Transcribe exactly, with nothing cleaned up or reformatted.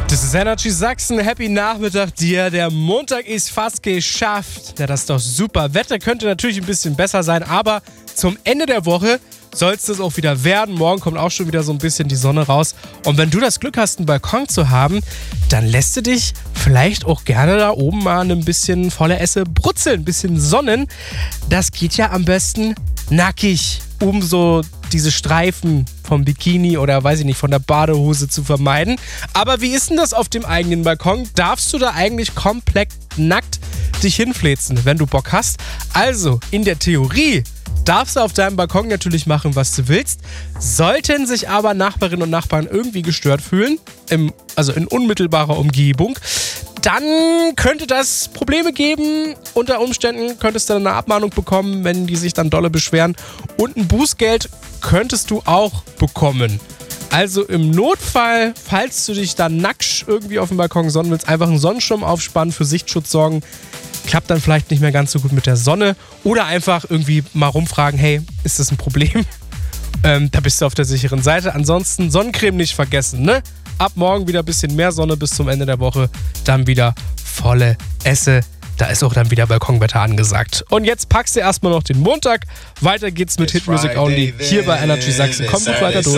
Das ist Energy Sachsen. Happy Nachmittag dir. Der Montag ist fast geschafft. Ja, das ist doch super. Wetter könnte natürlich ein bisschen besser sein, aber zum Ende der Woche soll es das auch wieder werden. Morgen kommt auch schon wieder so ein bisschen die Sonne raus. Und wenn du das Glück hast, einen Balkon zu haben, dann lässt du dich vielleicht auch gerne da oben mal ein bisschen volle Esse brutzeln, ein bisschen sonnen. Das geht ja am besten nackig, um so diese Streifen vom Bikini oder weiß ich nicht, von der Badehose zu vermeiden. Aber wie ist denn das auf dem eigenen Balkon? Darfst du da eigentlich komplett nackt dich hinfläzen, wenn du Bock hast? Also, in der Theorie darfst du auf deinem Balkon natürlich machen, was du willst. Sollten sich aber Nachbarinnen und Nachbarn irgendwie gestört fühlen, im, also in unmittelbarer Umgebung, dann könnte das Probleme geben. Unter Umständen könntest du dann eine Abmahnung bekommen, wenn die sich dann dolle beschweren. Und ein Bußgeld könntest du auch bekommen. Also im Notfall, falls du dich dann nackt irgendwie auf dem Balkon sonnen willst, einfach einen Sonnenschirm aufspannen, für Sichtschutz sorgen. Klappt dann vielleicht nicht mehr ganz so gut mit der Sonne. Oder einfach irgendwie mal rumfragen, hey, ist das ein Problem? Ähm, da bist du auf der sicheren Seite. Ansonsten Sonnencreme nicht vergessen, ne? Ab morgen wieder ein bisschen mehr Sonne bis zum Ende der Woche. Dann wieder volle Esse. Da ist auch dann wieder Balkonwetter angesagt. Und jetzt packst du erstmal noch den Montag. Weiter geht's mit Hit Music Only hier bei Energy Sachsen. Komm gut weiter durch.